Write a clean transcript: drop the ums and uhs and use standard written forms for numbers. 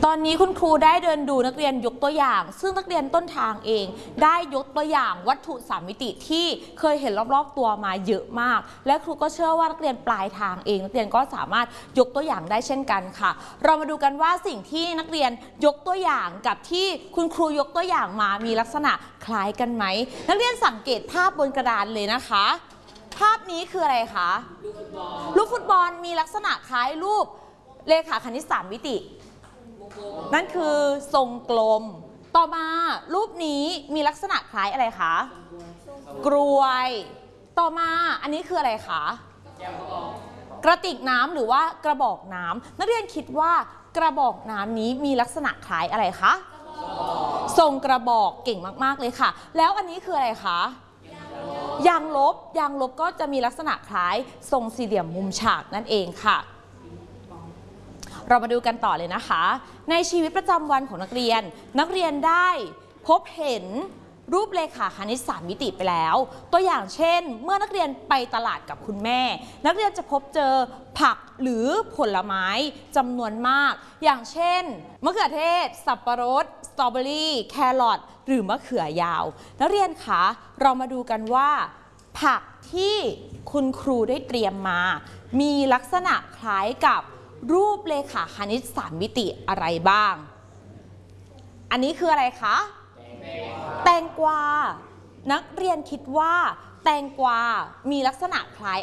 ตอนนี้คุณครูได้เดินดูนักเรียนยกตัวอย่างซึ่งนักเรียนต้นทางเองได้ยกตัวอย่างวัตถุ3มิติที่เคยเห็นรอบๆตัวมาเยอะมากและครูก็เชื่อว่านักเรียนปลายทางเองนักเรียนก็สามารถยกตัวอย่างได้เช่นกันค่ะเรามาดูกันว่าสิ่งที่นักเรียนยกตัวอย่างกับที่คุณครูยกตัวอย่างมามีลักษณะคล้ายกันไหมนักเรียนสังเกตภาพบนกระดานเลยนะคะภาพนี้คืออะไรคะลูกฟุตบอลมีลักษณะคล้ายรูปเลขาคณิต3มิตินั่นคือทรงกลมต่อมารูปนี้มีลักษณะคล้ายอะไรคะกรวยต่อมาอันนี้คืออะไรคะกระติกน้ำหรือว่ากระบอกน้ำนักเรียนคิดว่ากระบอกน้ำนี้มีลักษณะคล้ายอะไรคะทรงกระบอกเก่งมากๆเลยค่ะแล้วอันนี้คืออะไรคะยางลบก็จะมีลักษณะคล้ายทรงสี่เหลี่ยมมุมฉากนั่นเองค่ะเรามาดูกันต่อเลยนะคะในชีวิตประจำวันของนักเรียนได้พบเห็นรูปเลขาคณิต3มิติไปแล้วตัวอย่างเช่นเมื่อนักเรียนไปตลาดกับคุณแม่นักเรียนจะพบเจอผักหรือผลไม้จำนวนมากอย่างเช่นมะเขือเทศสับปะรดสตรอเบอรี่แครอทหรือมะเขือยาวนักเรียนคะเรามาดูกันว่าผักที่คุณครูได้เตรียมมามีลักษณะคล้ายกับรูปเลขาคณิต3มิติอะไรบ้างอันนี้คืออะไรคะแตงกวานักเรียนคิดว่าแตงกวามีลักษณะคล้าย